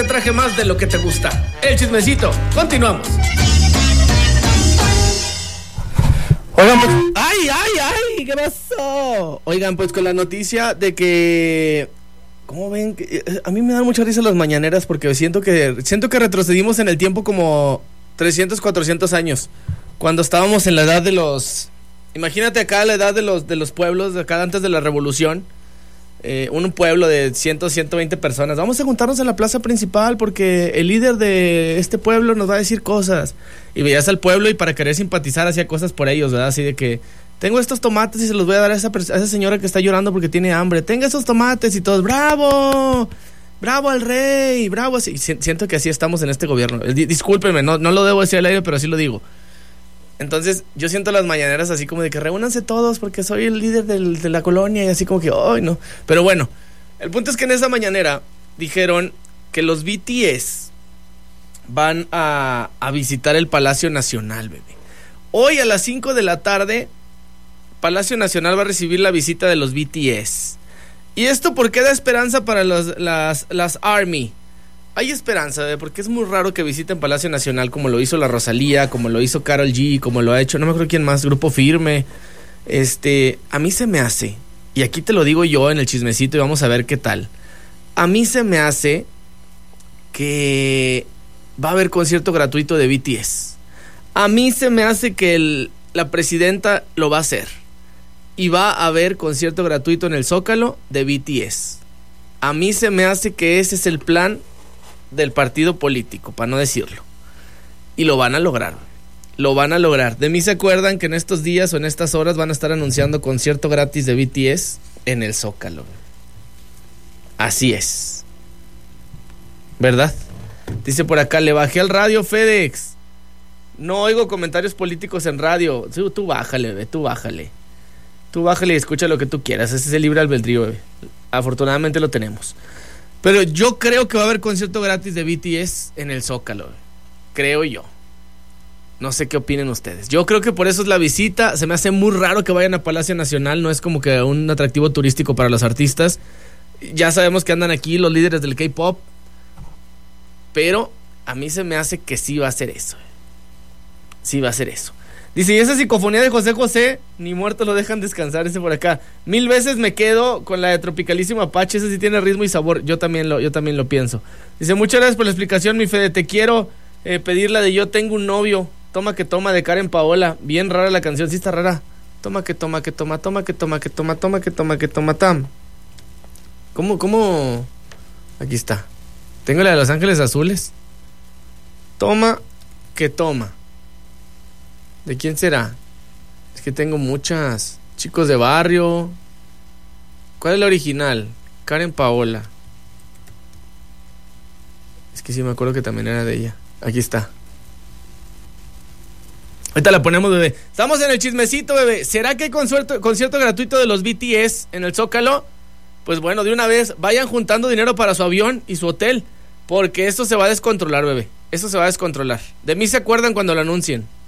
traje más de lo que te gusta. El chismecito. Continuamos. Oigan, pues, ¡ay! ¿Qué pasó? Oigan, pues con la noticia de que... ¿Cómo ven? A mí me dan mucha risa las mañaneras porque siento que retrocedimos en el tiempo como 300, 400 años. Cuando estábamos en la edad de los... Imagínate acá la edad de los pueblos, de acá antes de la revolución. Un pueblo de 100, 120 personas. Vamos a juntarnos en la plaza principal porque el líder de este pueblo nos va a decir cosas. Y veías al pueblo y para querer simpatizar hacía cosas por ellos, ¿verdad? Así de que tengo estos tomates y se los voy a dar a esa señora que está llorando porque tiene hambre. Tenga esos tomates y todos, ¡bravo! ¡Bravo al rey! ¡Bravo! Así. Siento que así estamos en este gobierno. Discúlpenme, no lo debo decir al aire, pero así lo digo. Entonces, yo siento las mañaneras así como de que reúnanse todos porque soy el líder de la colonia y así como que, ¡ay, no! Pero bueno, el punto es que en esa mañanera dijeron que los BTS van a visitar el Palacio Nacional, bebé. Hoy a las 5 de la tarde, Palacio Nacional va a recibir la visita de los BTS. ¿Y esto por qué da esperanza para las ARMY? Hay esperanza, porque es muy raro que visiten Palacio Nacional como lo hizo la Rosalía, como lo hizo Karol G, como lo ha hecho, no me acuerdo quién más, Grupo Firme. A mí se me hace, y aquí te lo digo yo en el chismecito y vamos a ver qué tal. A mí se me hace que va a haber concierto gratuito de BTS. A mí se me hace que la presidenta lo va a hacer. Y va a haber concierto gratuito en el Zócalo de BTS. A mí se me hace que ese es el plan del partido político, para no decirlo. Y lo van a lograr. Lo van a lograr. De mí se acuerdan que en estos días o en estas horas van a estar anunciando concierto gratis de BTS en el Zócalo. Así es. ¿Verdad? Dice por acá, le bajé al radio, FedEx. No oigo comentarios políticos en radio. Tú bájale, bebé, tú bájale. Tú bájale y escucha lo que tú quieras. Ese es el libre albedrío, bebé. Afortunadamente lo tenemos. Pero yo creo que va a haber concierto gratis de BTS en el Zócalo, bebé. Creo yo. No sé qué opinen ustedes. Yo creo que por eso es la visita. Se me hace muy raro que vayan a Palacio Nacional. No es como que un atractivo turístico para los artistas. Ya sabemos que andan aquí los líderes del K-pop. Pero a mí se me hace que sí va a ser eso. Sí va a ser eso. Dice, y esa psicofonía de José José, ni muertos lo dejan descansar, ese por acá. 1000 veces me quedo con la de Tropicalísimo Apache, ese sí tiene ritmo y sabor. Yo también lo pienso. Dice, muchas gracias por la explicación, mi Fede. Te quiero pedir la de Yo tengo un novio. Toma que toma de Karen Paola. Bien rara la canción, sí está rara. Toma que toma, que toma, toma que toma, que toma, toma que toma, que toma, tam. ¿Cómo? Aquí está. Tengo la de Los Ángeles Azules. Toma que toma. ¿De quién será? Es que tengo muchas. Chicos de Barrio. ¿Cuál es la original? Karen Paola. Es que sí me acuerdo que también era de ella. Aquí está. Ahorita la ponemos, bebé. Estamos en el chismecito, bebé. ¿Será que hay concierto gratuito de los BTS en el Zócalo? Pues bueno, de una vez vayan juntando dinero para su avión y su hotel, porque esto se va a descontrolar, bebé. Esto se va a descontrolar. De mí se acuerdan cuando lo anuncien.